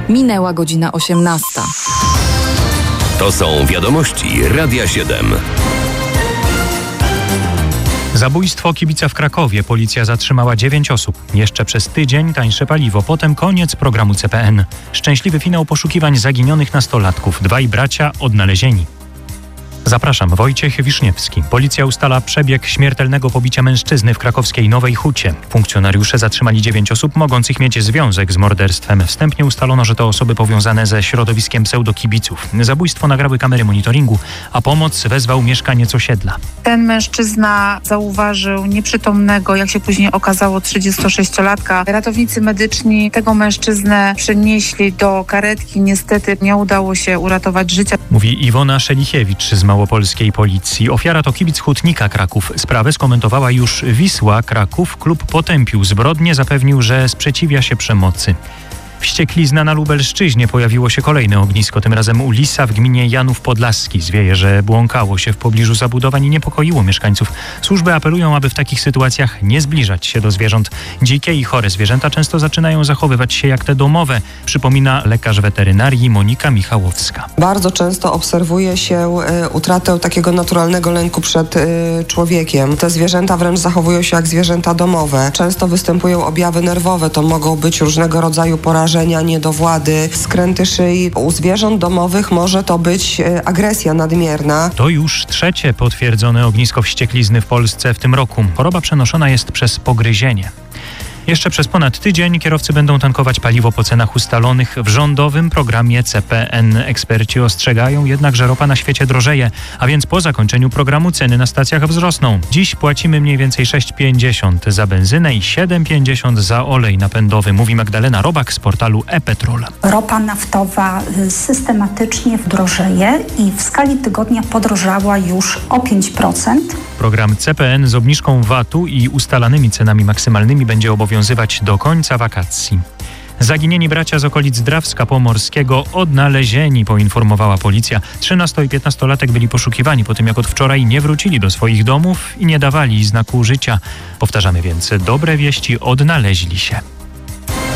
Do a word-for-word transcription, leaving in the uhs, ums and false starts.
Minęła godzina osiemnasta. To są wiadomości Radia siedem. Zabójstwo kibica w Krakowie. Policja zatrzymała dziewięć osób. Jeszcze przez tydzień tańsze paliwo, potem koniec programu C P N. Szczęśliwy finał poszukiwań zaginionych nastolatków. Dwaj bracia odnalezieni. Zapraszam, Wojciech Wiszniewski. Policja ustala przebieg śmiertelnego pobicia mężczyzny w krakowskiej Nowej Hucie. Funkcjonariusze zatrzymali dziewięć osób mogących mieć związek z morderstwem. Wstępnie ustalono, że to osoby powiązane ze środowiskiem pseudokibiców. Zabójstwo nagrały kamery monitoringu, a pomoc wezwał mieszkaniec osiedla. Ten mężczyzna zauważył nieprzytomnego, jak się później okazało, trzydziestosześciolatka. Ratownicy medyczni tego mężczyznę przenieśli do karetki. Niestety nie udało się uratować życia. Mówi Iwona Szelichiewicz z małopolskiej policji. Ofiara to kibic Hutnika Kraków. Sprawę skomentowała już Wisła Kraków. Klub potępił zbrodnię, zapewnił, że sprzeciwia się przemocy. Wścieklizna na Lubelszczyźnie. Pojawiło się kolejne ognisko, tym razem u Lisa w gminie Janów Podlaski. Zwieje, że błąkało się w pobliżu zabudowań i niepokoiło mieszkańców. Służby apelują, aby w takich sytuacjach nie zbliżać się do zwierząt. Dzikie i chore zwierzęta często zaczynają zachowywać się jak te domowe, przypomina lekarz weterynarii Monika Michałowska. Bardzo często obserwuje się y, utratę takiego naturalnego lęku przed y, człowiekiem. Te zwierzęta wręcz zachowują się jak zwierzęta domowe. Często występują objawy nerwowe. To mogą być różnego rodzaju porażenia, niedowłady, skręty szyi. U zwierząt domowych może to być agresja nadmierna. To już trzecie potwierdzone ognisko wścieklizny w Polsce w tym roku. Choroba przenoszona jest przez pogryzienie. Jeszcze przez ponad tydzień kierowcy będą tankować paliwo po cenach ustalonych w rządowym programie C P N. Eksperci ostrzegają jednak, że ropa na świecie drożeje, a więc po zakończeniu programu ceny na stacjach wzrosną. Dziś płacimy mniej więcej sześć pięćdziesiąt za benzynę i siedem pięćdziesiąt za olej napędowy, mówi Magdalena Robak z portalu e-Petrol. Ropa naftowa systematycznie drożeje i w skali tygodnia podrożała już o pięć procent. Program C P N z obniżką V A T-u i ustalanymi cenami maksymalnymi będzie obowiązywać do końca wakacji. Zaginieni bracia z okolic Drawska Pomorskiego odnalezieni, poinformowała policja. trzynasto- i piętnastolatek byli poszukiwani po tym, jak od wczoraj nie wrócili do swoich domów i nie dawali znaku życia. Powtarzamy więc, dobre wieści, odnaleźli się.